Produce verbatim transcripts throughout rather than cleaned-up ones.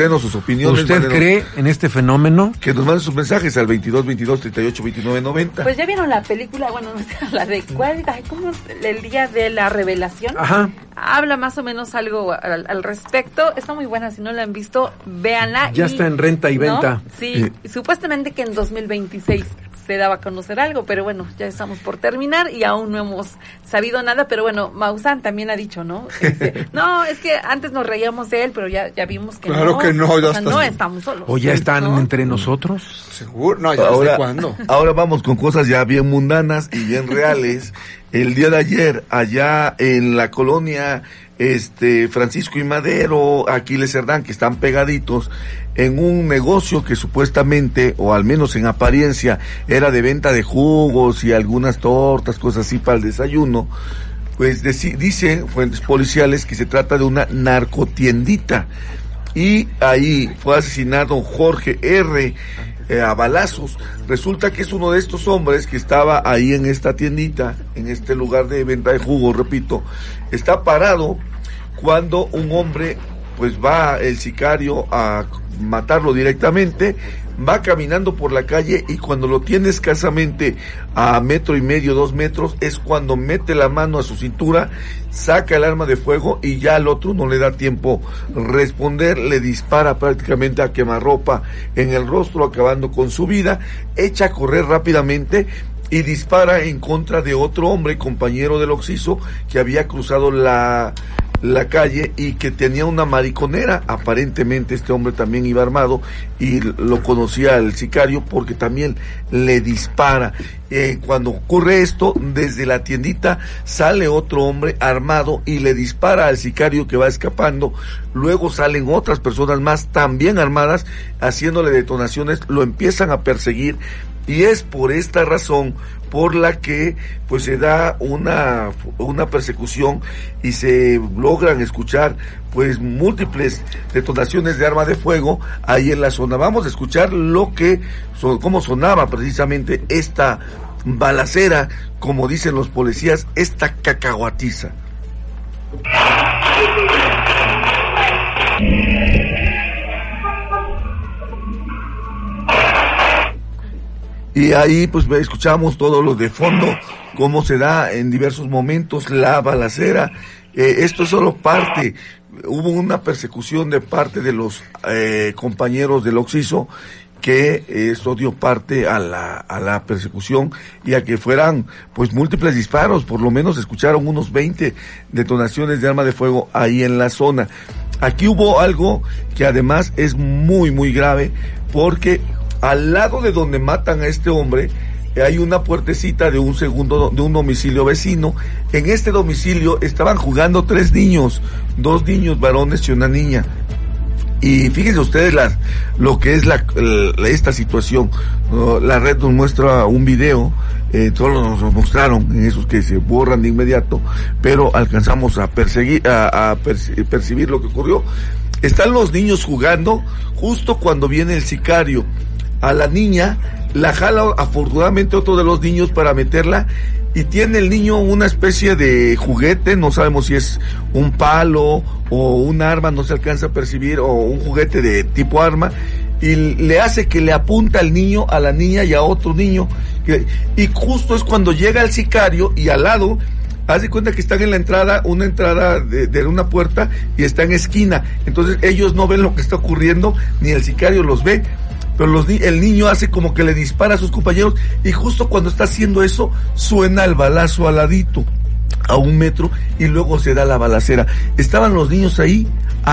denos sus opiniones. ¿Usted mándenos, cree en este fenómeno? Que nos manden sus mensajes al veintidós, veintidós, treinta y ocho, veintinueve, noventa. Pues ya vieron la película, bueno, la de cuál, ay, ¿cómo es? El día de la revelación. Ajá. Habla más o menos algo al, al respecto. Está muy buena, si no la han visto, véanla. Ya y, está en renta y venta. ¿no? Sí, eh. supuestamente que en dos mil veintiséis se daba a conocer algo, pero bueno, ya estamos por terminar y aún no hemos sabido nada, pero bueno, Maussan también ha dicho, ¿no? Dice, no, es que antes nos reíamos de él, pero ya, ya vimos que claro no. que no, ya o sea, no estamos solos. ¿O ya están ¿no? entre nosotros? Seguro, no, ya ahora, ¿cuándo? Ahora vamos con cosas ya bien mundanas y bien reales. El día de ayer, allá en la colonia este Francisco y Madero, Aquiles Cerdán, que están pegaditos, en un negocio que supuestamente, o al menos en apariencia, era de venta de jugos y algunas tortas, cosas así para el desayuno, pues deci- dice fuentes policiales que se trata de una narcotiendita. Y ahí fue asesinado Jorge R., Eh, a balazos. Resulta que es uno de estos hombres que estaba ahí en esta tiendita, en este lugar de venta de jugo, repito, está parado cuando un hombre, pues va el sicario a matarlo directamente, va caminando por la calle y cuando lo tiene escasamente a metro y medio, dos metros, es cuando mete la mano a su cintura, saca el arma de fuego y ya al otro no le da tiempo responder, le dispara prácticamente a quemarropa en el rostro, acabando con su vida, echa a correr rápidamente y dispara en contra de otro hombre, compañero del occiso, que había cruzado la la calle y que tenía una mariconera. Aparentemente este hombre también iba armado y lo conocía el sicario porque también le dispara. Eh, cuando ocurre esto, desde la tiendita sale otro hombre armado y le dispara al sicario que va escapando. Luego salen otras personas más también armadas haciéndole detonaciones, lo empiezan a perseguir y es por esta razón por la que pues se da una una persecución y se logran escuchar pues múltiples detonaciones de arma de fuego ahí en la zona. Vamos a escuchar lo que son, cómo sonaba precisamente esta balacera, como dicen los policías, esta cacahuatiza. Y ahí pues escuchamos todo lo de fondo, cómo se da en diversos momentos la balacera. Eh, esto es solo parte, hubo una persecución de parte de los eh, compañeros del occiso, que esto dio parte a la a la persecución y a que fueran pues múltiples disparos. Por lo menos escucharon unos veinte detonaciones de arma de fuego ahí en la zona. Aquí hubo algo que además es muy muy grave, porque al lado de donde matan a este hombre hay una puertecita de un segundo, de un domicilio vecino. En este domicilio estaban jugando tres niños, dos niños varones y una niña. Y fíjense ustedes las, lo que es la, la esta situación. Uh, la red nos muestra un video, eh, todos nos lo mostraron, en esos que se borran de inmediato, pero alcanzamos a perseguir, a, a perci- percibir lo que ocurrió. Están los niños jugando justo cuando viene el sicario. A la niña la jala afortunadamente otro de los niños para meterla y tiene el niño una especie de juguete, no sabemos si es un palo o un arma, no se alcanza a percibir, o un juguete de tipo arma, y le hace que le apunta al niño, a la niña y a otro niño, que, y justo es cuando llega el sicario y al lado, haz de cuenta que están en la entrada, una entrada de, de una puerta y está en esquina, entonces ellos no ven lo que está ocurriendo, ni el sicario los ve. Pero los, el niño hace como que le dispara a sus compañeros y justo cuando está haciendo eso suena el balazo al ladito, a un metro, y luego se da la balacera. Estaban los niños ahí,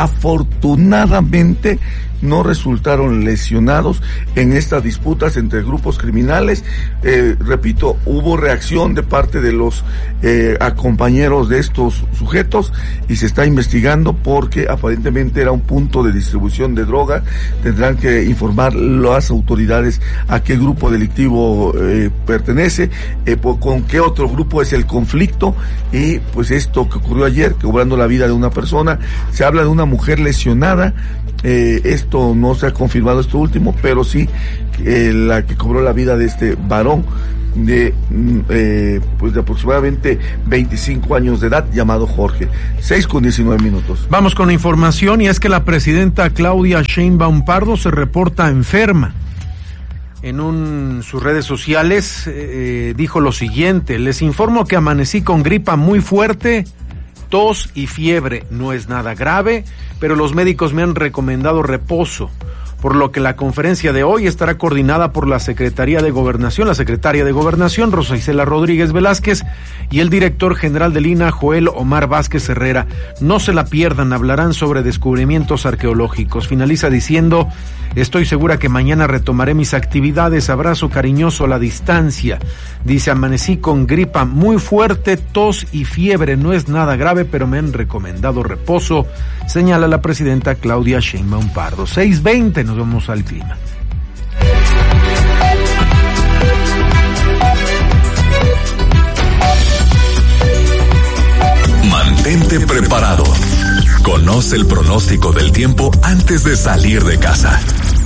afortunadamente no resultaron lesionados en estas disputas entre grupos criminales. Eh, repito, hubo reacción de parte de los eh, compañeros de estos sujetos y se está investigando porque aparentemente era un punto de distribución de droga. Tendrán que informar las autoridades a qué grupo delictivo eh, pertenece, eh, por, con qué otro grupo es el conflicto, y pues esto que ocurrió ayer, cobrando la vida de una persona. Se habla de una mujer lesionada. Eh, esto no se ha confirmado, esto último, pero sí eh, la que cobró la vida de este varón. de, eh, pues de aproximadamente veinticinco años de edad, llamado Jorge. seis con diecinueve minutos. Vamos con la información, y es que la presidenta Claudia Sheinbaum Pardo se reporta enferma. En un, sus redes sociales eh, dijo lo siguiente: les informo que amanecí con gripa muy fuerte, tos y fiebre. No es nada grave, pero los médicos me han recomendado reposo, por lo que la conferencia de hoy estará coordinada por la Secretaría de Gobernación, la secretaria de Gobernación, Rosa Isela Rodríguez Velázquez, y el director general del I N A H, Joel Omar Vázquez Herrera. No se la pierdan, hablarán sobre descubrimientos arqueológicos. Finaliza diciendo: estoy segura que mañana retomaré mis actividades, abrazo cariñoso a la distancia. Dice: amanecí con gripa muy fuerte, tos y fiebre, no es nada grave, pero me han recomendado reposo, señala la presidenta Claudia Sheinbaum Pardo. seis veinte, nos vamos al clima. Mantente preparado. Conoce el pronóstico del tiempo antes de salir de casa.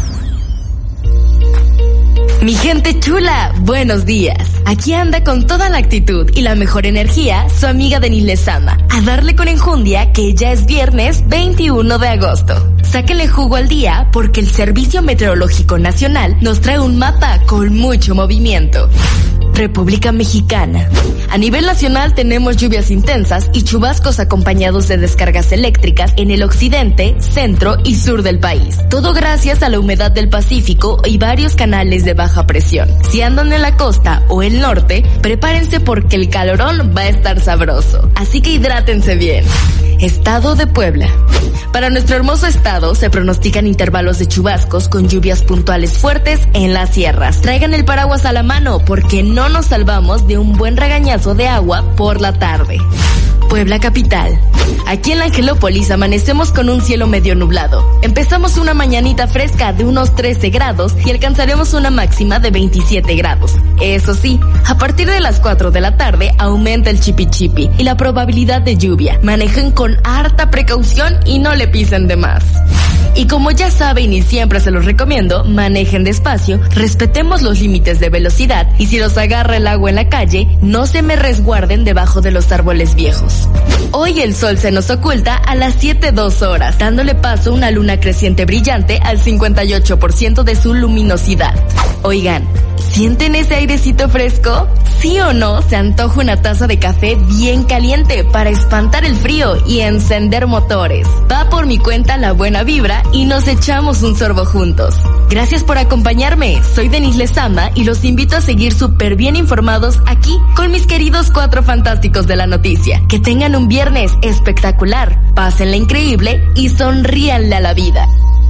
Mi gente chula, buenos días. Aquí anda con toda la actitud y la mejor energía su amiga Denise Lezama. A darle con enjundia que ya es viernes veintiuno de agosto. Sáquenle jugo al día porque el Servicio Meteorológico Nacional nos trae un mapa con mucho movimiento. República Mexicana. A nivel nacional tenemos lluvias intensas y chubascos acompañados de descargas eléctricas en el occidente, centro y sur del país. Todo gracias a la humedad del Pacífico y varios canales de baja presión. Si andan en la costa o el norte, prepárense porque el calorón va a estar sabroso. Así que hidrátense bien. Estado de Puebla. Para nuestro hermoso estado se pronostican intervalos de chubascos con lluvias puntuales fuertes en las sierras. Traigan el paraguas a la mano porque no nos salvamos de un buen regañazo de agua por la tarde. Puebla capital. Aquí en la Angelópolis amanecemos con un cielo medio nublado. Empezamos una mañanita fresca de unos trece grados y alcanzaremos una máxima de veintisiete grados. Eso sí, a partir de las cuatro de la tarde aumenta el chipi chipi y la probabilidad de lluvia. Manejen con harta precaución y no le pisen de más. Y como ya saben y siempre se los recomiendo, manejen despacio, respetemos los límites de velocidad y si los agarra el agua en la calle, no se me resguarden debajo de los árboles viejos. Hoy el sol se nos oculta a las siete dos horas, dándole paso a una luna creciente brillante al cincuenta y ocho por ciento de su luminosidad. Oigan, ¿sienten ese airecito fresco? ¿Sí o no se antoja una taza de café bien caliente para espantar el frío y encender motores? Va por mi cuenta la buena vibra y nos echamos un sorbo juntos. Gracias por acompañarme, soy Denise Lezama y los invito a seguir súper bien informados aquí con mis queridos cuatro fantásticos de la noticia. Que tengan un viernes espectacular, pásenla increíble y sonríanle a la vida.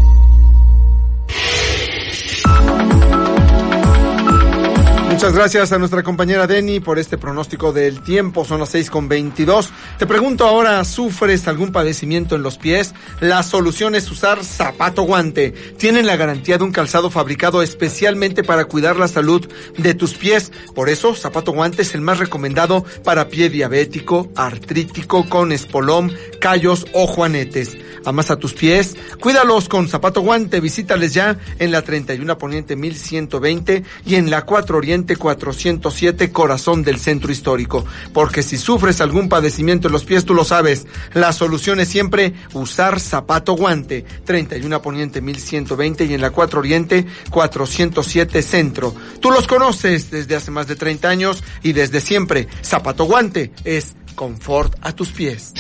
Muchas gracias a nuestra compañera Deni por este pronóstico del tiempo. Son las seis con veintidós. Te pregunto ahora, ¿sufres algún padecimiento en los pies? La solución es usar zapato guante. Tienen la garantía de un calzado fabricado especialmente para cuidar la salud de tus pies. Por eso, zapato guante es el más recomendado para pie diabético, artrítico, con espolón, callos o juanetes. ¿Amas a tus pies? Cuídalos con zapato guante. Visítales ya en la treinta y uno Poniente mil ciento veinte y en la cuatro Oriente cuatrocientos siete, corazón del centro histórico. Porque si sufres algún padecimiento en los pies, tú lo sabes, la solución es siempre usar zapato guante. treinta y uno Poniente mil ciento veinte y en la cuatro Oriente cuatrocientos siete centro. Tú los conoces desde hace más de treinta años y desde siempre. Zapato guante es confort a tus pies.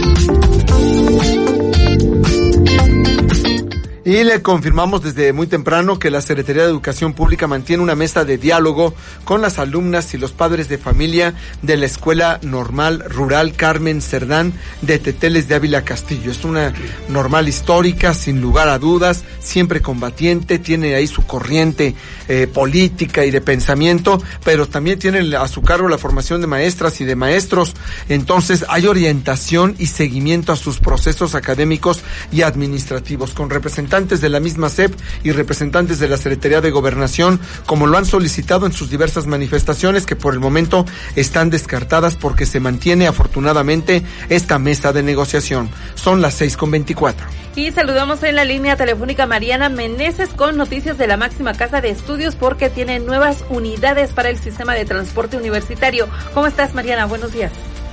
Y le confirmamos desde muy temprano que la Secretaría de Educación Pública mantiene una mesa de diálogo con las alumnas y los padres de familia de la Escuela Normal Rural Carmen Cerdán de Teteles de Ávila Castillo. Es una normal histórica, sin lugar a dudas, siempre combatiente, tiene ahí su corriente eh, política y de pensamiento, pero también tiene a su cargo la formación de maestras y de maestros. Entonces hay orientación y seguimiento a sus procesos académicos y administrativos con representantes representantes de la misma S E P y representantes de la Secretaría de Gobernación, como lo han solicitado en sus diversas manifestaciones, que por el momento están descartadas porque se mantiene afortunadamente esta mesa de negociación. Son las seis con veinticuatro. Y saludamos en la línea telefónica Mariana Meneses con noticias de la máxima casa de estudios porque tiene nuevas unidades para el sistema de transporte universitario. ¿Cómo estás, Mariana? Buenos días.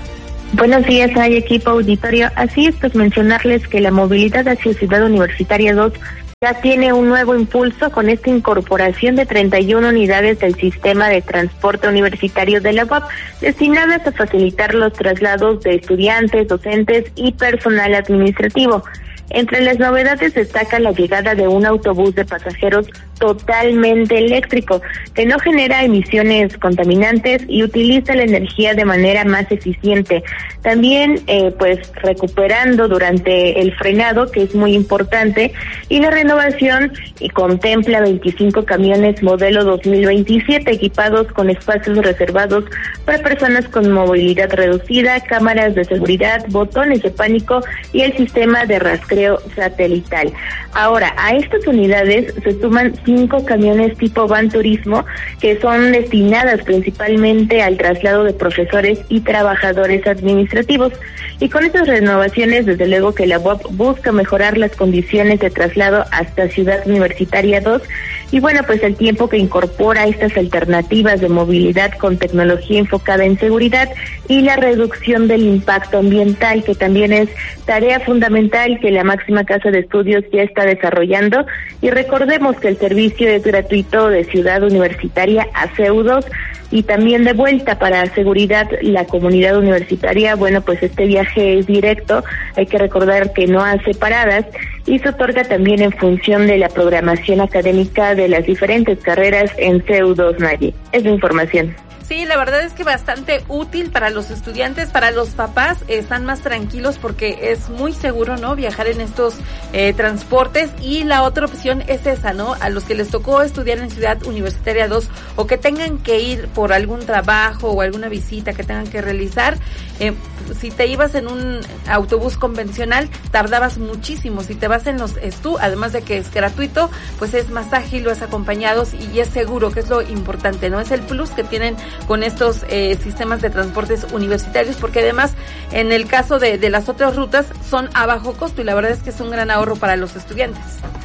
Buenos días, hay equipo auditorio. Así es, pues mencionarles que la movilidad hacia Ciudad Universitaria dos ya tiene un nuevo impulso con esta incorporación de treinta y una unidades del sistema de transporte universitario de la U A P, destinadas a facilitar los traslados de estudiantes, docentes y personal administrativo. Entre las novedades destaca la llegada de un autobús de pasajeros totalmente eléctrico, que no genera emisiones contaminantes y utiliza la energía de manera más eficiente. También, eh, pues, recuperando durante el frenado, que es muy importante, y la renovación y contempla veinticinco camiones modelo dos mil veintisiete equipados con espacios reservados para personas con movilidad reducida, cámaras de seguridad, botones de pánico y el sistema de rastreo satelital. Ahora, a estas unidades se suman cinco camiones tipo van turismo que son destinadas principalmente al traslado de profesores y trabajadores administrativos. Y con estas renovaciones, desde luego que la U A P busca mejorar las condiciones de traslado hasta Ciudad Universitaria dos y bueno, pues el tiempo que incorpora estas alternativas de movilidad con tecnología enfocada en seguridad y la reducción del impacto ambiental, que también es tarea fundamental que la máxima casa de estudios ya está desarrollando. Y recordemos que el servicio es gratuito de Ciudad Universitaria a C E U dos y también de vuelta para seguridad la comunidad universitaria. Bueno, pues este viaje es directo, hay que recordar que no hace paradas y se otorga también en función de la programación académica de las diferentes carreras en C E U dos Naye. Es la información. Sí, la verdad es que bastante útil para los estudiantes, para los papás, eh, están más tranquilos porque es muy seguro, ¿no?, viajar en estos eh, transportes. Y la otra opción es esa, ¿no?, a los que les tocó estudiar en Ciudad Universitaria dos o que tengan que ir por algún trabajo o alguna visita que tengan que realizar, eh, si te ibas en un autobús convencional, tardabas muchísimo. Si te vas en los Estú, además de que es gratuito, pues es más ágil, vas acompañados y es seguro, que es lo importante, ¿no? Es el plus que tienen con estos eh, sistemas de transportes universitarios, porque además en el caso de, de las otras rutas son a bajo costo y la verdad es que es un gran ahorro para los estudiantes.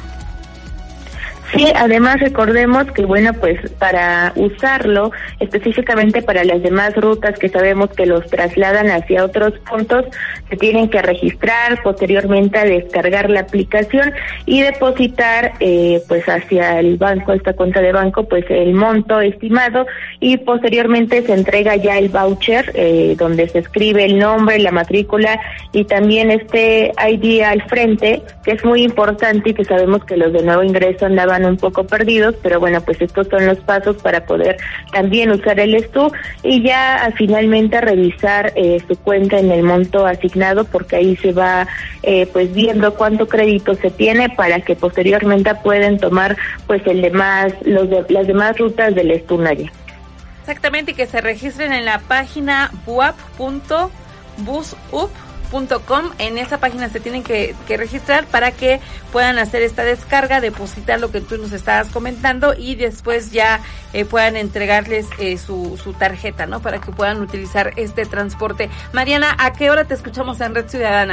Sí, además recordemos que bueno, pues para usarlo específicamente para las demás rutas que sabemos que los trasladan hacia otros puntos, se tienen que registrar, posteriormente a descargar la aplicación y depositar eh, pues hacia el banco, esta cuenta de banco, pues el monto estimado y posteriormente se entrega ya el voucher eh, donde se escribe el nombre, la matrícula y también este I D al frente, que es muy importante y que sabemos que los de nuevo ingreso andaban un poco perdidos, pero bueno, pues estos son los pasos para poder también usar el Estú y ya finalmente revisar eh, su cuenta en el monto asignado, porque ahí se va eh, pues viendo cuánto crédito se tiene para que posteriormente pueden tomar pues el demás, los de, las demás rutas del Estú Naye. Exactamente, y que se registren en la página buap punto busup punto com. En esa página se tienen que, que registrar para que puedan hacer esta descarga, depositar lo que tú nos estabas comentando y después ya eh, puedan entregarles eh, su, su tarjeta, ¿no?, para que puedan utilizar este transporte. Mariana, ¿a qué hora te escuchamos en Red Ciudadana?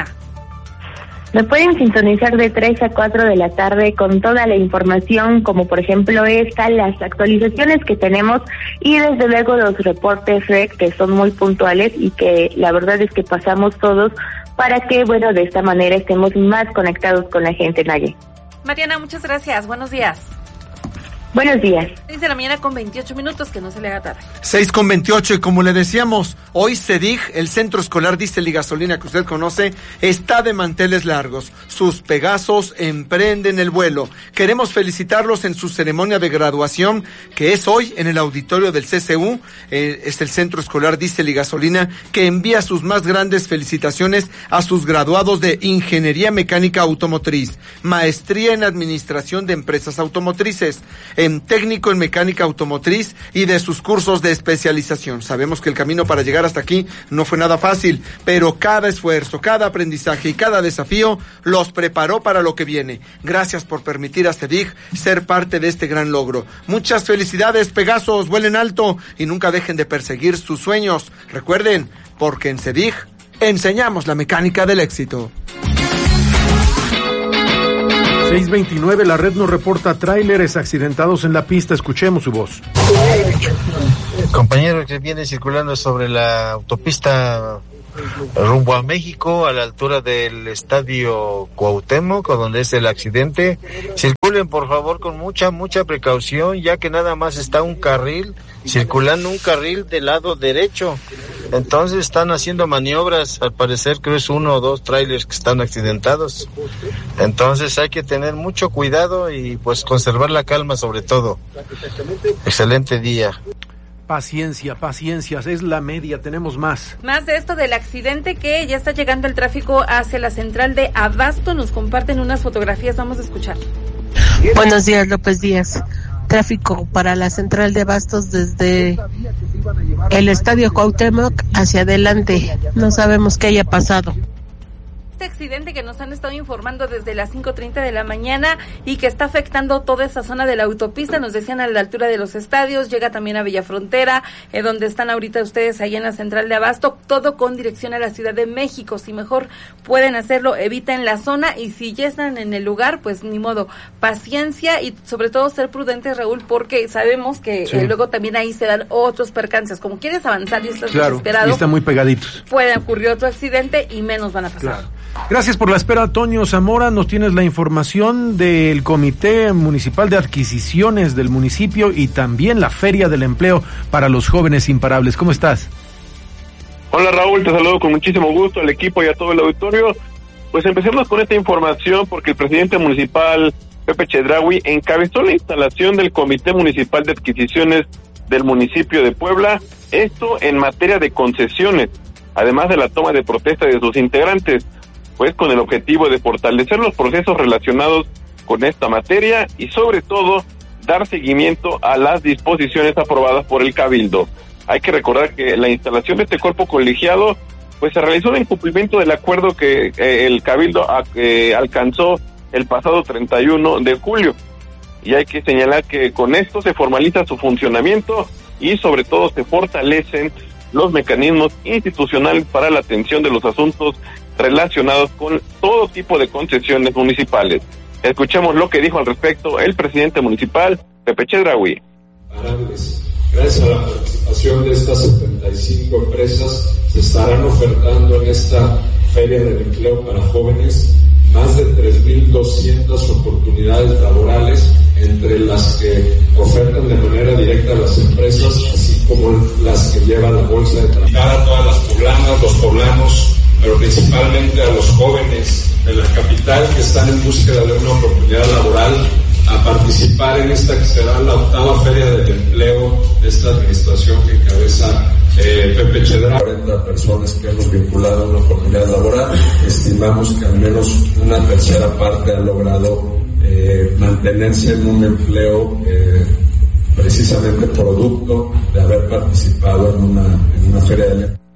Me pueden sintonizar de tres a cuatro de la tarde con toda la información, como por ejemplo esta, las actualizaciones que tenemos y desde luego los reportes R E C que son muy puntuales y que la verdad es que pasamos todos para que, bueno, de esta manera estemos más conectados con la gente, Naye. Mariana, muchas gracias. Buenos días. Buenos días. seis de la mañana con veintiocho minutos, que no se le haga tarde. seis con veintiocho y como le decíamos, hoy CEDIG, el Centro Escolar Diésel y Gasolina que usted conoce, está de manteles largos. Sus Pegasos emprenden el vuelo. Queremos felicitarlos en su ceremonia de graduación, que es hoy en el auditorio del C C U. Eh, es el Centro Escolar Diésel y Gasolina, que envía sus más grandes felicitaciones a sus graduados de Ingeniería Mecánica Automotriz, Maestría en Administración de Empresas Automotrices, en técnico en mecánica automotriz y de sus cursos de especialización. Sabemos que el camino para llegar hasta aquí no fue nada fácil, pero cada esfuerzo, cada aprendizaje y cada desafío los preparó para lo que viene. Gracias por permitir a CEDIG ser parte de este gran logro. Muchas felicidades, Pegasos, vuelen alto y nunca dejen de perseguir sus sueños. Recuerden, porque en CEDIG enseñamos la mecánica del éxito. seis veintinueve, la red nos reporta tráileres accidentados en la pista. Escuchemos su voz. Compañero que viene circulando sobre la autopista rumbo a México, a la altura del estadio Cuauhtémoc, donde es el accidente. Circulen por favor con mucha, mucha precaución, ya que nada más está un carril, circulando un carril del lado derecho. Entonces están haciendo maniobras, al parecer creo es uno o dos trailers que están accidentados. Entonces hay que tener mucho cuidado y pues conservar la calma sobre todo. Excelente día. Paciencia, paciencia, es la media, tenemos más. Más de esto del accidente que ya está llegando el tráfico hacia la central de Abasto, nos comparten unas fotografías, vamos a escuchar. Buenos días, López Díaz. Tráfico para la central de Abastos desde el estadio Cuauhtémoc hacia adelante, no sabemos qué haya pasado. Este accidente que nos han estado informando desde las cinco treinta de la mañana y que está afectando toda esa zona de la autopista, nos decían a la altura de los estadios, llega también a Villa Frontera, eh, donde están ahorita ustedes ahí en la central de Abasto, todo con dirección a la Ciudad de México. Si mejor pueden hacerlo, eviten la zona, y si ya están en el lugar, pues ni modo, paciencia y sobre todo ser prudentes, Raúl, porque sabemos que sí. eh, luego también ahí se dan otros percances. Como quieres avanzar y estás claro, desesperado, y están muy pegaditos, puede ocurrir otro accidente y menos van a pasar. Claro. Gracias por la espera, Toño Zamora. Nos tienes la información del Comité Municipal de Adquisiciones del municipio y también la Feria del Empleo para los Jóvenes Imparables. ¿Cómo estás? Hola, Raúl, te saludo con muchísimo gusto al equipo y a todo el auditorio. Pues empecemos con esta información porque el presidente municipal, Pepe Chedraui, encabezó la instalación del Comité Municipal de Adquisiciones del municipio de Puebla, esto en materia de concesiones, además de la toma de protesta de sus integrantes, pues con el objetivo de fortalecer los procesos relacionados con esta materia y sobre todo dar seguimiento a las disposiciones aprobadas por el Cabildo. Hay que recordar que la instalación de este cuerpo colegiado pues se realizó en cumplimiento del acuerdo que eh, el Cabildo eh, alcanzó el pasado treinta y uno de julio, y hay que señalar que con esto se formaliza su funcionamiento y sobre todo se fortalecen los mecanismos institucionales para la atención de los asuntos relacionados con todo tipo de concesiones municipales. Escuchemos lo que dijo al respecto el presidente municipal, Pepe Chedraui. Gracias a la participación de estas setenta y cinco empresas, se estarán ofertando en esta Feria del Empleo para Jóvenes más de tres mil doscientas oportunidades laborales, entre las que ofertan de manera directa a las empresas, así como las que llevan la bolsa de trabajo. A todas las poblanas, los poblanos, pero principalmente a los jóvenes de la capital que están en búsqueda de una oportunidad laboral, a participar en esta que será la octava Feria del Empleo de esta administración que encabeza eh, Pepe Chedraui. cuarenta personas que hemos vinculado a una oportunidad laboral, estimamos que al menos una tercera parte ha logrado eh, mantenerse en un empleo eh, precisamente producto de haber participado en una, en una Feria del Empleo.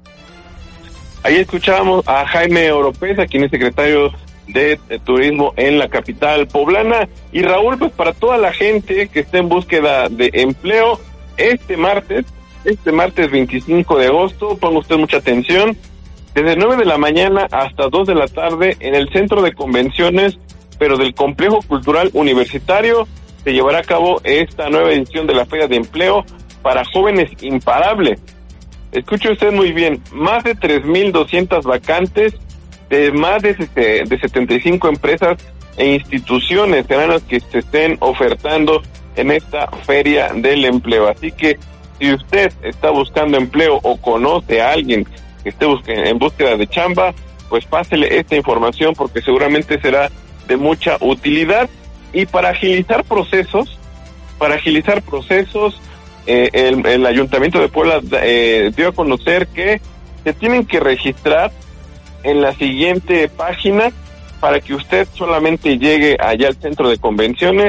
Ahí escuchábamos a Jaime Oropesa, quien es secretario de, de Turismo en la capital poblana. Y Raúl, pues para toda la gente que esté en búsqueda de empleo, este martes, este martes veinticinco de agosto, ponga usted mucha atención, desde nueve de la mañana hasta dos de la tarde en el Centro de Convenciones, pero del Complejo Cultural Universitario, se llevará a cabo esta nueva edición de la Feria de Empleo para Jóvenes Imparables. Escuche usted muy bien, más de tres mil doscientas vacantes de más de, de setenta y cinco empresas e instituciones serán las que se estén ofertando en esta Feria del Empleo. Así que si usted está buscando empleo o conoce a alguien que esté en búsqueda de chamba, pues pásele esta información porque seguramente será de mucha utilidad. Y para agilizar procesos, para agilizar procesos, Eh, el, el Ayuntamiento de Puebla eh, dio a conocer que se tienen que registrar en la siguiente página para que usted solamente llegue allá al centro de convenciones,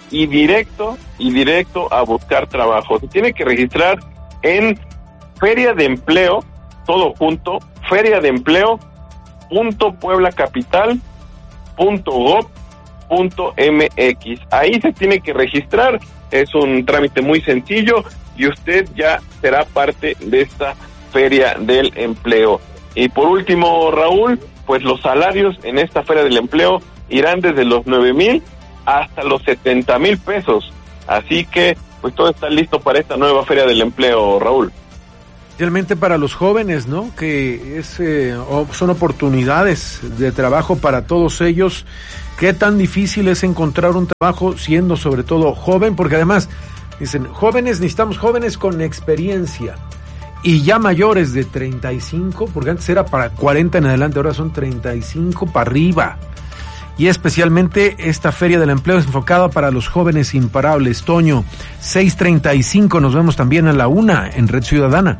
y directo, y directo a buscar trabajo. Se tiene que registrar en Feria de Empleo, todo junto, feria de empleo punto puebla capital punto gob punto mx. Ahí se tiene que registrar, es un trámite muy sencillo y usted ya será parte de esta Feria del Empleo. Y por último, Raúl, pues los salarios en esta Feria del Empleo irán desde los nueve mil hasta los setenta mil pesos. Así que, pues todo está listo para esta nueva Feria del Empleo, Raúl. Especialmente para los jóvenes, ¿no? Que es, eh, son oportunidades de trabajo para todos ellos. Qué tan difícil es encontrar un trabajo siendo sobre todo joven, porque además dicen, jóvenes, necesitamos jóvenes con experiencia. Y ya mayores de treinta y cinco, porque antes era para cuarenta en adelante, ahora son treinta y cinco para arriba. Y especialmente esta Feria del Empleo es enfocada para los jóvenes imparables. Toño, seis treinta y cinco, nos vemos también a la una en Red Ciudadana.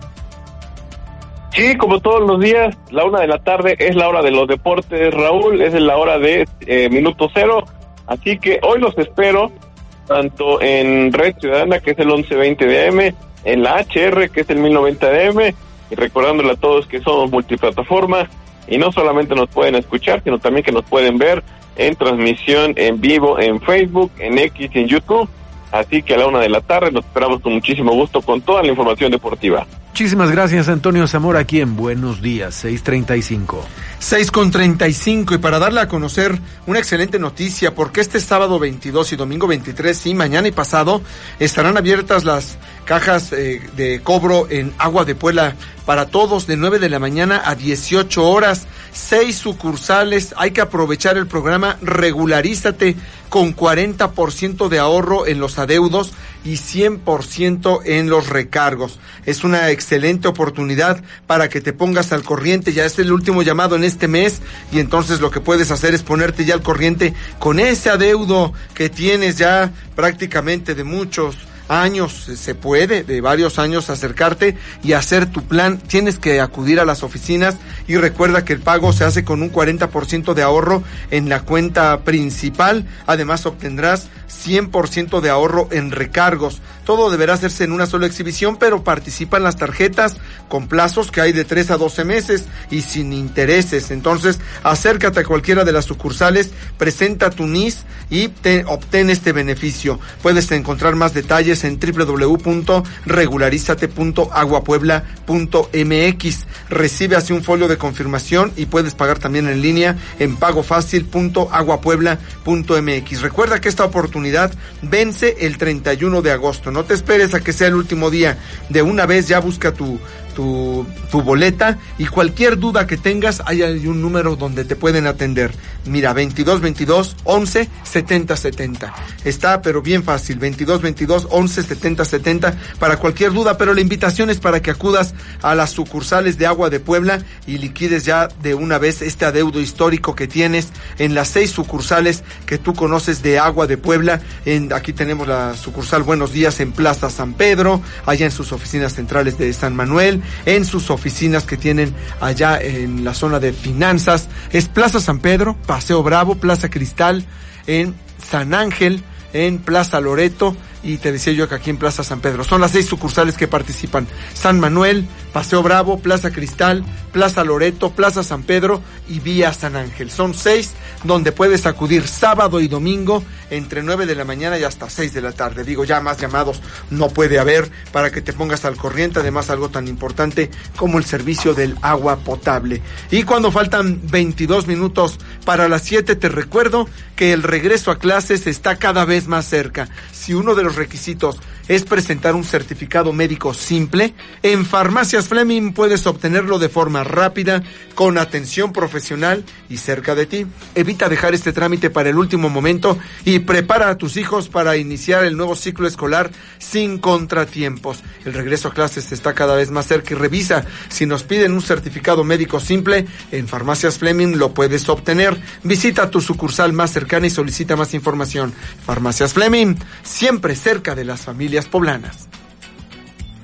Sí, como todos los días, la una de la tarde es la hora de los deportes, Raúl, es la hora de eh, Minuto Cero, así que hoy los espero, tanto en Red Ciudadana, que es el once veinte de A M, en la H R, que es el mil noventa de A M, y recordándole a todos que somos multiplataforma, y no solamente nos pueden escuchar, sino también que nos pueden ver en transmisión en vivo en Facebook, en X y en YouTube, así que a la una de la tarde nos esperamos con muchísimo gusto con toda la información deportiva. Muchísimas gracias, Antonio Zamora, aquí en Buenos Días, seis treinta y cinco. seis con treinta y cinco, y para darle a conocer una excelente noticia, porque este sábado veintidós y domingo veintitrés, y mañana y pasado, estarán abiertas las cajas eh, de cobro en Agua de Puebla para todos, de nueve de la mañana a dieciocho horas, seis sucursales. Hay que aprovechar el programa Regularízate, con cuarenta por ciento de ahorro en los adeudos y cien por ciento en los recargos. Es una excelente oportunidad para que te pongas al corriente. Ya es el último llamado en este mes, y entonces lo que puedes hacer es ponerte ya al corriente con ese adeudo que tienes ya prácticamente de muchos años. Se puede, de varios años, acercarte y hacer tu plan. Tienes que acudir a las oficinas, y recuerda que el pago se hace con un cuarenta por ciento de ahorro en la cuenta principal. Además obtendrás cien por ciento de ahorro en recargos. Todo deberá hacerse en una sola exhibición, pero participan las tarjetas con plazos que hay de tres a doce meses y sin intereses. Entonces, acércate a cualquiera de las sucursales, presenta tu N I S y te, obtén este beneficio. Puedes encontrar más detalles en doble u doble u doble u punto regularizate punto agua puebla punto m x. Recibe así un folio de confirmación y puedes pagar también en línea en pagofacil punto agua puebla punto m x. Recuerda que esta oportunidad vence el treinta y uno de agosto. No te esperes a que sea el último día. De una vez ya busca tu Tu, tu boleta, y cualquier duda que tengas, hay un número donde te pueden atender. Mira, veintidós veintidós once setenta setenta. Está, pero bien fácil, veintidós veintidós once setenta setenta para cualquier duda, pero la invitación es para que acudas a las sucursales de Agua de Puebla y liquides ya de una vez este adeudo histórico que tienes en las seis sucursales que tú conoces de Agua de Puebla. En, aquí tenemos la sucursal Buenos Días en Plaza San Pedro, allá en sus oficinas centrales de San Manuel, en sus oficinas que tienen allá en la zona de finanzas, es Plaza San Pedro, Paseo Bravo, Plaza Cristal, en San Ángel, en Plaza Loreto, y te decía yo que aquí en Plaza San Pedro. Son las seis sucursales que participan: San Manuel, Paseo Bravo, Plaza Cristal, Plaza Loreto, Plaza San Pedro y Vía San Ángel. Son seis donde puedes acudir sábado y domingo entre nueve de la mañana y hasta seis de la tarde. Digo, ya más llamados no puede haber para que te pongas al corriente. Además, algo tan importante como el servicio del agua potable. Y cuando faltan veintidós minutos para las siete, te recuerdo que el regreso a clases está cada vez más cerca. Si uno de los requisitos es presentar un certificado médico simple, en Farmacias Fleming puedes obtenerlo de forma rápida, con atención profesional y cerca de ti. Evita dejar este trámite para el último momento y prepara a tus hijos para iniciar el nuevo ciclo escolar sin contratiempos. El regreso a clases está cada vez más cerca, y revisa si nos piden un certificado médico simple. En Farmacias Fleming lo puedes obtener. Visita tu sucursal más cercana y solicita más información. Farmacias Fleming, siempre cerca de las familias poblanas.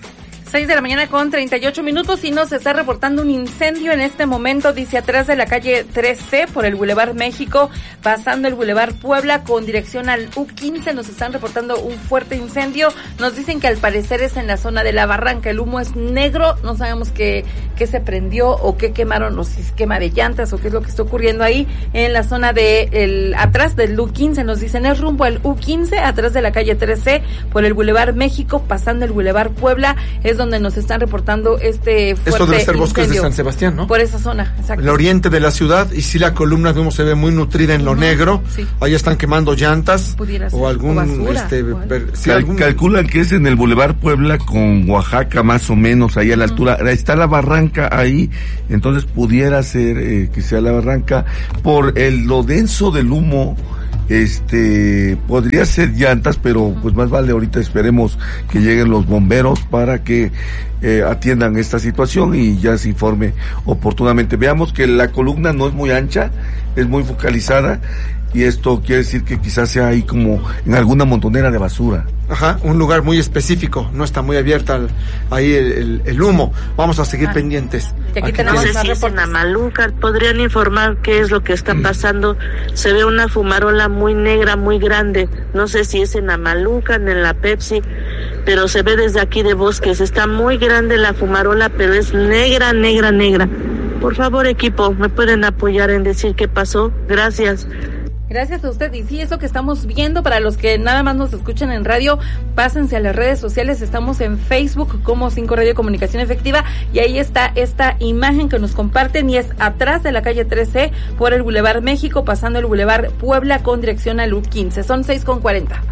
seis de la mañana con treinta y ocho minutos y nos está reportando un incendio en este momento, dice atrás de la calle tres C por el Boulevard México, pasando el Boulevard Puebla con dirección al U quince, nos están reportando un fuerte incendio, nos dicen que al parecer es en la zona de la barranca, el humo es negro, no sabemos qué, qué se prendió o qué quemaron, o si es quema de llantas o qué es lo que está ocurriendo ahí en la zona de el atrás del U quince, nos dicen es rumbo al U quince, atrás de la calle tres C por el Boulevard México, pasando el Boulevard Puebla, es donde nos están reportando este fuerte Esto debe ser Bosques incendio. de San Sebastián, ¿no? Por esa zona, exacto. El oriente de la ciudad, y si la columna de humo se ve muy nutrida en lo uh-huh. negro, sí. Ahí están quemando llantas o algún o basura, este o per, si Cal, algún... calculan que es en el Boulevard Puebla con Oaxaca más o menos, ahí a la uh-huh. altura, está la barranca ahí, entonces pudiera ser eh, que sea la barranca, por el lo denso del humo. Este, podría ser llantas, pero pues más vale ahorita esperemos que lleguen los bomberos para que eh, atiendan esta situación y ya se informe oportunamente. Veamos que la columna no es muy ancha, es muy focalizada y esto quiere decir que quizás sea ahí como en alguna montonera de basura. Ajá, un lugar muy específico, no está muy abierta el, ahí el, el, el humo. Vamos a seguir ah. pendientes. Y aquí, aquí tenemos no sé si es en Amaluca, podrían informar qué es lo que está pasando. Se ve una fumarola muy negra, muy grande. No sé si es en Amaluca, en la Pepsi, pero se ve desde aquí de Bosques. Está muy grande la fumarola, pero es negra, negra, negra. Por favor, equipo, ¿me pueden apoyar en decir qué pasó? Gracias. Gracias a usted. Y sí, eso que estamos viendo, para los que nada más nos escuchan en radio, pásense a las redes sociales. Estamos en Facebook como cinco Radio Comunicación Efectiva y ahí está esta imagen que nos comparten y es atrás de la calle tres C por el Boulevard México, pasando el Boulevard Puebla con dirección al U quince. Son seis con cuarenta.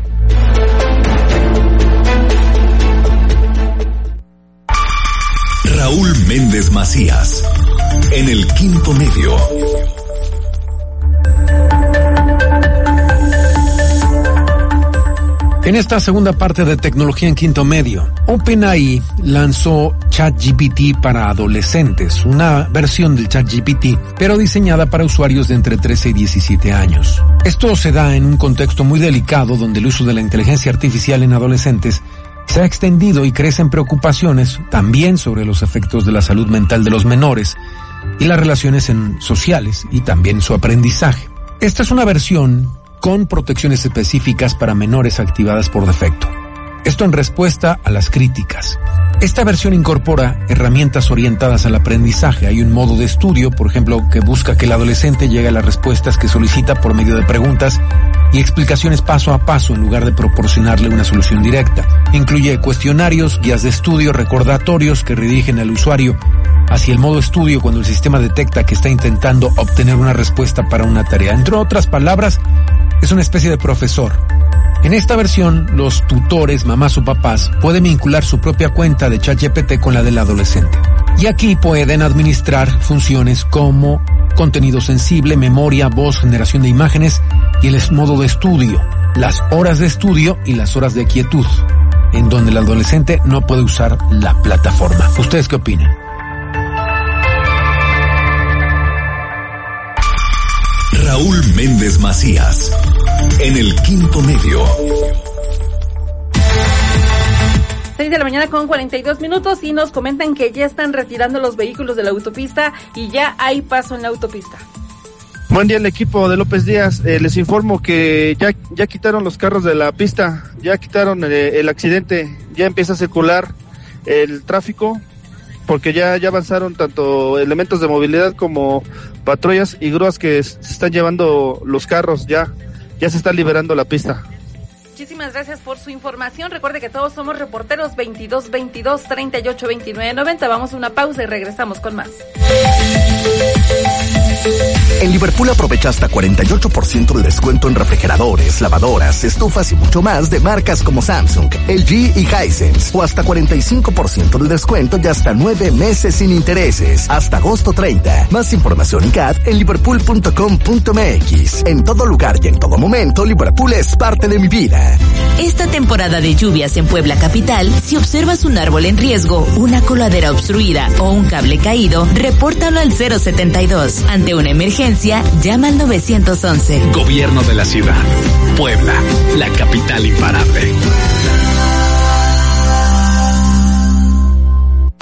Raúl Méndez Macías, en el Quinto Medio. En esta segunda parte de Tecnología en Quinto Medio, OpenAI lanzó ChatGPT para adolescentes, una versión del ChatGPT, pero diseñada para usuarios de entre trece y diecisiete años. Esto se da en un contexto muy delicado donde el uso de la inteligencia artificial en adolescentes se ha extendido y crecen preocupaciones también sobre los efectos de la salud mental de los menores y las relaciones en sociales y también su aprendizaje. Esta es una versión con protecciones específicas para menores activadas por defecto. Esto en respuesta a las críticas. Esta versión incorpora herramientas orientadas al aprendizaje. Hay un modo de estudio, por ejemplo, que busca que el adolescente llegue a las respuestas que solicita por medio de preguntas y explicaciones paso a paso en lugar de proporcionarle una solución directa. Incluye cuestionarios, guías de estudio, recordatorios que redirigen al usuario hacia el modo estudio cuando el sistema detecta que está intentando obtener una respuesta para una tarea. Entre otras palabras, es una especie de profesor. En esta versión, los tutores, mamás o papás, pueden vincular su propia cuenta de ChatGPT con la del adolescente. Y aquí pueden administrar funciones como contenido sensible, memoria, voz, generación de imágenes y el modo de estudio, las horas de estudio y las horas de quietud, en donde el adolescente no puede usar la plataforma. ¿Ustedes qué opinan? Raúl Méndez Macías, en el Quinto Medio. seis de la mañana con cuarenta y dos minutos y nos comentan que ya están retirando los vehículos de la autopista y ya hay paso en la autopista. Buen día al equipo de López Díaz, eh, les informo que ya ya quitaron los carros de la pista, ya quitaron eh, el accidente, ya empieza a circular el tráfico, porque ya ya avanzaron tanto elementos de movilidad como patrullas y grúas que se están llevando los carros, ya ya se está liberando la pista. Muchísimas gracias por su información. Recuerde que todos somos reporteros. Veintidós veintidós treinta y ocho veintinueve noventa. Vamos a una pausa y regresamos con más. En Liverpool aprovecha hasta cuarenta y ocho por ciento de descuento en refrigeradores, lavadoras, estufas y mucho más de marcas como Samsung, L G y Hisense. O hasta cuarenta y cinco por ciento de descuento y hasta nueve meses sin intereses. Hasta agosto treinta. Más información y C A D en liverpool punto com punto m x. En todo lugar y en todo momento, Liverpool es parte de mi vida. Esta temporada de lluvias en Puebla Capital, si observas un árbol en riesgo, una coladera obstruida o un cable caído, repórtalo al cero setenta y dos. Ante una emergencia, llama al nueve once. Gobierno de la ciudad. Puebla, la capital imparable.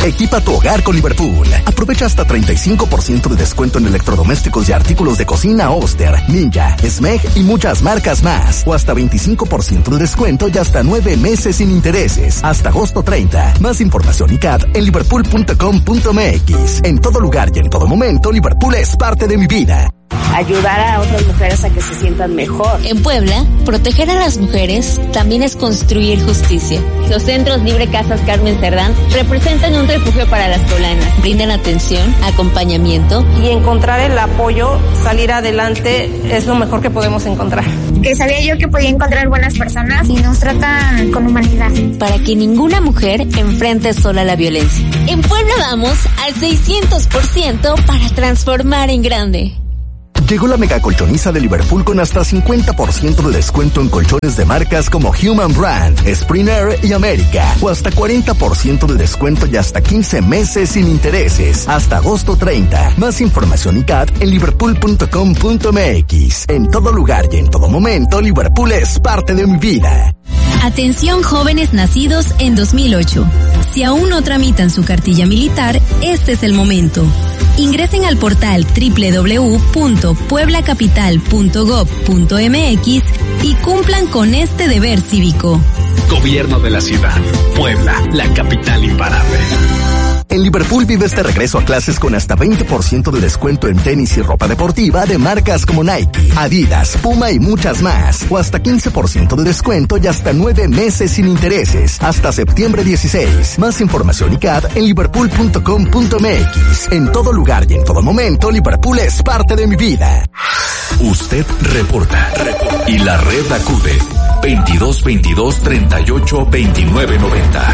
Equipa tu hogar con Liverpool. Aprovecha hasta treinta y cinco por ciento de descuento en electrodomésticos y artículos de cocina Oster, Ninja, Smeg y muchas marcas más. O hasta veinticinco por ciento de descuento y hasta nueve meses sin intereses. Hasta agosto treinta. Más información y C A D en liverpool punto com punto m x. En todo lugar y en todo momento, Liverpool es parte de mi vida. Ayudar a otras mujeres a que se sientan mejor. En Puebla, proteger a las mujeres también es construir justicia. Los centros Libre Casas Carmen Cerdán representan un refugio para las poblanas. Brindan atención, acompañamiento y encontrar el apoyo, salir adelante es lo mejor que podemos encontrar. Que sabía yo que podía encontrar buenas personas y nos tratan con humanidad. Para que ninguna mujer enfrente sola la violencia. En Puebla vamos al seiscientos por ciento para transformar en grande. Llegó la mega colchoniza de Liverpool con hasta cincuenta por ciento de descuento en colchones de marcas como Human Brand, Springer y América. O hasta cuarenta por ciento de descuento y hasta quince meses sin intereses. Hasta agosto treinta. Más información y C A D en liverpool punto com punto m x. En todo lugar y en todo momento, Liverpool es parte de mi vida. Atención jóvenes nacidos en dos mil ocho. Si aún no tramitan su cartilla militar, este es el momento. Ingresen al portal doble u doble u doble u punto puebla capital punto gob punto m x y cumplan con este deber cívico. Gobierno de la ciudad. Puebla, la capital imparable. En Liverpool vive este regreso a clases con hasta veinte por ciento de descuento en tenis y ropa deportiva de marcas como Nike, Adidas, Puma y muchas más. O hasta quince por ciento de descuento y hasta nueve meses sin intereses. Hasta septiembre dieciséis. Más información y C A D en liverpool punto com punto m x. En todo lugar y en todo momento, Liverpool es parte de mi vida. Usted reporta. reporta. Y la red acude. veintidós veintidós treinta y ocho veintinueve noventa.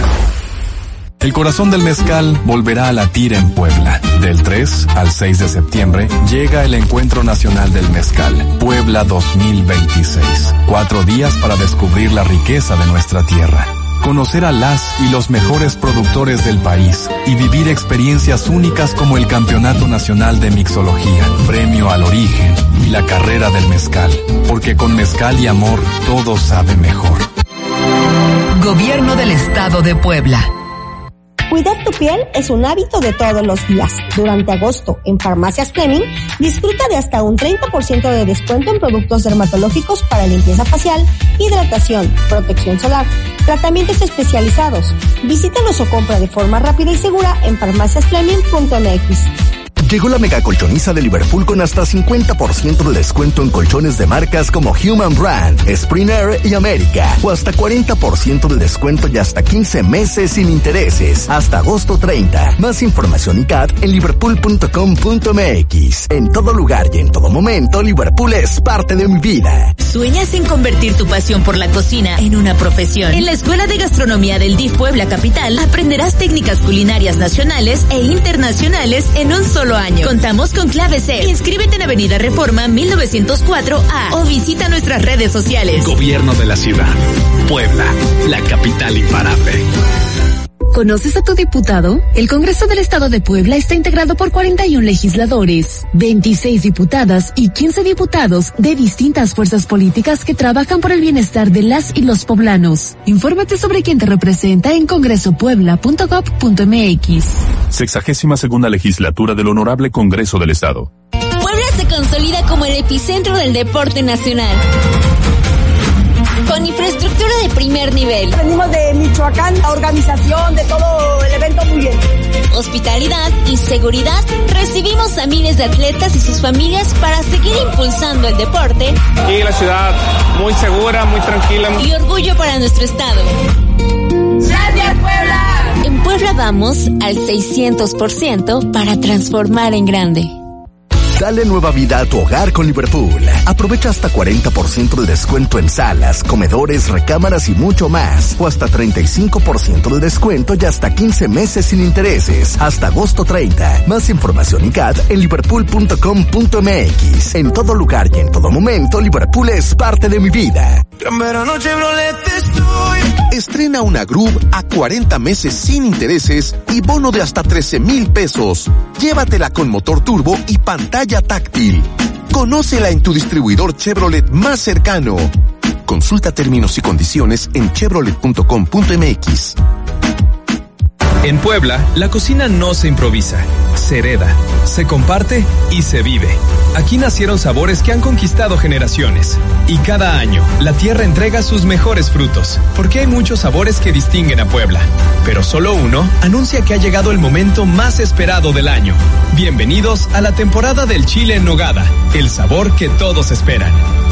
El corazón del mezcal volverá a latir en Puebla. Del tres al seis de septiembre llega el Encuentro Nacional del Mezcal, Puebla dos mil veintiséis. Cuatro días para descubrir la riqueza de nuestra tierra, conocer a las y los mejores productores del país y vivir experiencias únicas como el Campeonato Nacional de Mixología, Premio al Origen y la Carrera del Mezcal. Porque con mezcal y amor todo sabe mejor. Gobierno del Estado de Puebla. Cuidar tu piel es un hábito de todos los días. Durante agosto, en Farmacias Fleming, disfruta de hasta un treinta por ciento de descuento en productos dermatológicos para limpieza facial, hidratación, protección solar, tratamientos especializados. Visítanos o compra de forma rápida y segura en farmacias fleming punto m x. Llegó la mega colchoniza de Liverpool con hasta cincuenta por ciento de descuento en colchones de marcas como Human Brand, Springer y América. O hasta cuarenta por ciento de descuento y hasta quince meses sin intereses. Hasta agosto treinta. Más información y C A D en liverpool punto com punto m x. En todo lugar y en todo momento, Liverpool es parte de mi vida. ¿Sueñas en convertir tu pasión por la cocina en una profesión? En la Escuela de Gastronomía del D I F Puebla Capital aprenderás técnicas culinarias nacionales e internacionales en un solo año. Contamos con clave C. Inscríbete en Avenida Reforma mil novecientos cuatro A o visita nuestras redes sociales. Gobierno de la ciudad. Puebla, la capital imparable. ¿Conoces a tu diputado? El Congreso del Estado de Puebla está integrado por cuarenta y un legisladores, veintiséis diputadas y quince diputados de distintas fuerzas políticas que trabajan por el bienestar de las y los poblanos. Infórmate sobre quién te representa en congreso puebla punto gob punto m x. Sexagésima segunda legislatura del Honorable Congreso del Estado. Puebla se consolida como el epicentro del deporte nacional. Con infraestructura de primer nivel. Venimos de Michoacán, la organización de todo el evento muy bien. Hospitalidad y seguridad. Recibimos a miles de atletas y sus familias para seguir impulsando el deporte. Y la ciudad muy segura, muy tranquila. Y orgullo para nuestro estado. ¡Gracias, Puebla! En Puebla vamos al seiscientos por ciento para transformar en grande. Dale nueva vida a tu hogar con Liverpool. Aprovecha hasta cuarenta por ciento de descuento en salas, comedores, recámaras y mucho más. O hasta treinta y cinco por ciento de descuento y hasta quince meses sin intereses. Hasta agosto treinta. Más información y C A D en liverpool punto com punto m x. En todo lugar y en todo momento, Liverpool es parte de mi vida. En verano Chevrolet estoy. Estrena una Groove a cuarenta meses sin intereses y bono de hasta trece mil pesos. Llévatela con motor turbo y pantalla táctil. Conócela en tu distribuidor Chevrolet más cercano. Consulta términos y condiciones en chevrolet punto com punto m x. En Puebla, la cocina no se improvisa, se hereda, se comparte y se vive. Aquí nacieron sabores que han conquistado generaciones. Y cada año, la tierra entrega sus mejores frutos, porque hay muchos sabores que distinguen a Puebla. Pero solo uno anuncia que ha llegado el momento más esperado del año. Bienvenidos a la temporada del chile en nogada, el sabor que todos esperan.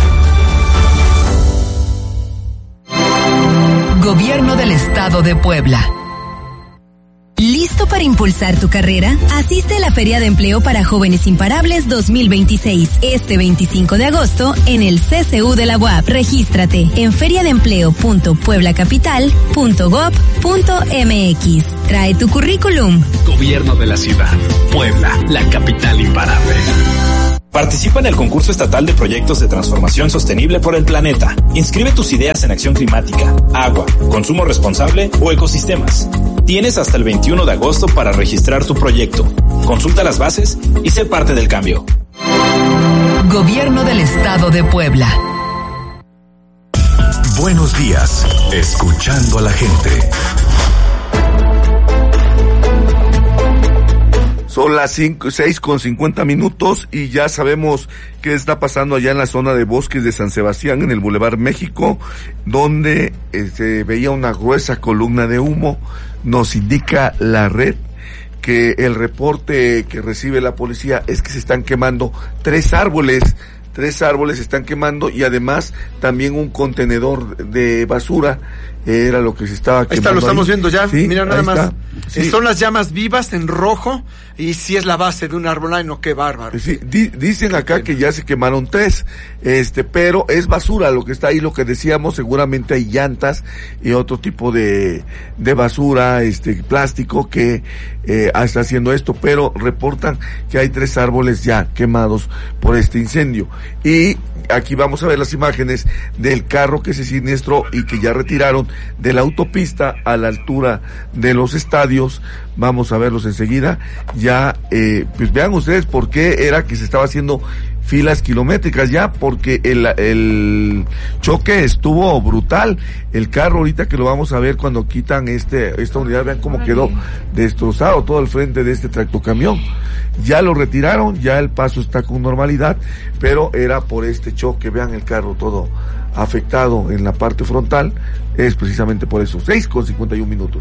Gobierno del Estado de Puebla. ¿Listo para impulsar tu carrera? Asiste a la Feria de Empleo para Jóvenes Imparables dos mil veintiséis, este veinticinco de agosto, en el C C U de la U A P. Regístrate en feriadeempleo punto puebla capital punto gob punto m x. Trae tu currículum. Gobierno de la ciudad. Puebla, la capital imparable. Participa en el concurso estatal de proyectos de transformación sostenible por el planeta. Inscribe tus ideas en acción climática, agua, consumo responsable o ecosistemas. Tienes hasta el veintiuno de agosto para registrar tu proyecto. Consulta las bases y sé parte del cambio. Gobierno del Estado de Puebla. Buenos días, escuchando a la gente. Son las cinco, seis con cincuenta minutos y ya sabemos qué está pasando allá en la zona de Bosques de San Sebastián, en el Boulevard México, donde eh, se veía una gruesa columna de humo. Nos indica la red que el reporte que recibe la policía es que se están quemando tres árboles, tres árboles se están quemando y además también un contenedor de basura. Era lo que se estaba quemando. Ahí está, lo estamos ahí. viendo ya. Sí, mira nada más. Sí. Son las llamas vivas en rojo y si es la base de un árbol. Ay, no, qué bárbaro. Sí, di, dicen acá que ya se quemaron tres, este, pero es basura lo que está ahí, lo que decíamos, seguramente hay llantas y otro tipo de, de basura, este, plástico que eh, está haciendo esto, pero reportan que hay tres árboles ya quemados por este incendio. Y aquí vamos a ver las imágenes del carro que se siniestró y que ya retiraron de la autopista a la altura de los estadios. Vamos a verlos enseguida. Ya, eh, pues vean ustedes por qué era que se estaba haciendo filas kilométricas ya, porque el, el choque estuvo brutal. El carro ahorita que lo vamos a ver cuando quitan este, esta unidad, vean cómo quedó destrozado todo el frente de este tractocamión. Ya lo retiraron, ya el paso está con normalidad, pero era por este choque. Vean el carro todo afectado en la parte frontal, es precisamente por eso. Seis con cincuenta y un minutos.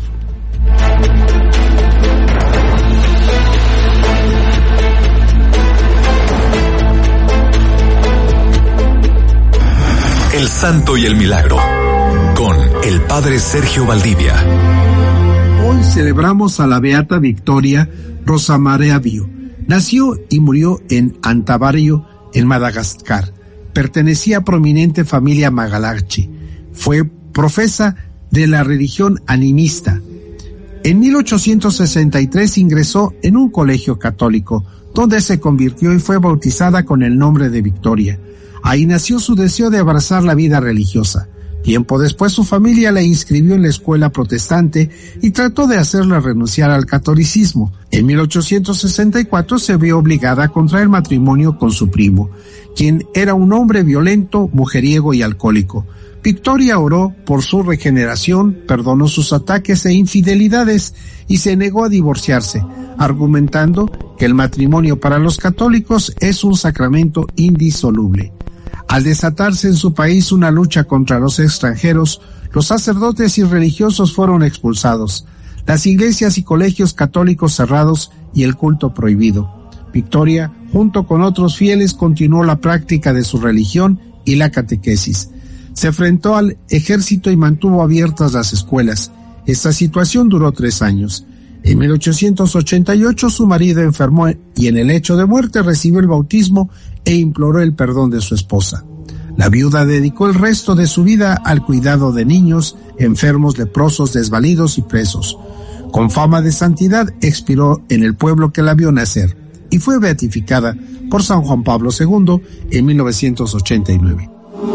El Santo y el Milagro, con el Padre Sergio Valdivia. Hoy celebramos a la Beata Victoria Rosa María Bio. Nació y murió en Antabario, en Madagascar. Pertenecía a prominente familia Magalarchi. Fue profesa de la religión animista. En mil ochocientos sesenta y tres ingresó en un colegio católico, donde se convirtió y fue bautizada con el nombre de Victoria. Ahí nació su deseo de abrazar la vida religiosa. Tiempo después su familia la inscribió en la escuela protestante y trató de hacerla renunciar al catolicismo. En mil ochocientos sesenta y cuatro se vio obligada a contraer matrimonio con su primo, quien era un hombre violento, mujeriego y alcohólico. Victoria oró por su regeneración, perdonó sus ataques e infidelidades y se negó a divorciarse, argumentando que el matrimonio para los católicos es un sacramento indisoluble. Al desatarse en su país una lucha contra los extranjeros, los sacerdotes y religiosos fueron expulsados, las iglesias y colegios católicos cerrados y el culto prohibido. Victoria, junto con otros fieles, continuó la práctica de su religión y la catequesis. Se enfrentó al ejército y mantuvo abiertas las escuelas. Esta situación duró tres años. En mil ochocientos ochenta y ocho su marido enfermó y en el lecho de muerte recibió el bautismo e imploró el perdón de su esposa. La viuda dedicó el resto de su vida al cuidado de niños, enfermos, leprosos, desvalidos y presos. Con fama de santidad expiró en el pueblo que la vio nacer y fue beatificada por San Juan Pablo segundo en mil novecientos ochenta y nueve.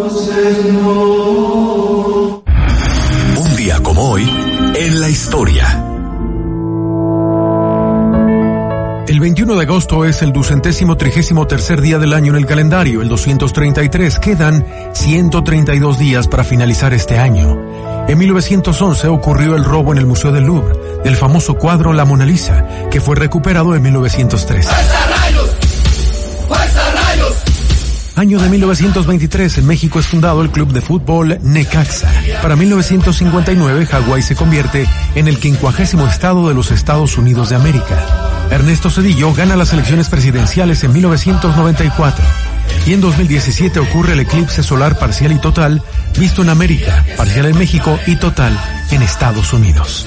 Un día como hoy, en la historia. El veintiuno de de agosto es el ducentésimo trigésimo tercer día del año en el calendario, el doscientos treinta y tres. Quedan ciento treinta y dos días para finalizar este año. En mil novecientos once ocurrió el robo en el Museo del Louvre del famoso cuadro La Mona Lisa, que fue recuperado en mil novecientos trece. Año de mil novecientos veintitrés, en México es fundado el club de fútbol Necaxa. Para mil novecientos cincuenta y nueve, Hawái se convierte en el quincuagésimo estado de los Estados Unidos de América. Ernesto Zedillo gana las elecciones presidenciales en mil novecientos noventa y cuatro. Y en dos mil diecisiete ocurre el eclipse solar parcial y total, visto en América, parcial en México y total en Estados Unidos.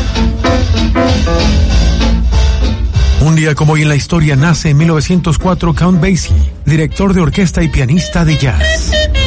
Un día como hoy en la historia nace en mil novecientos cuatro Count Basie, director de orquesta y pianista de jazz.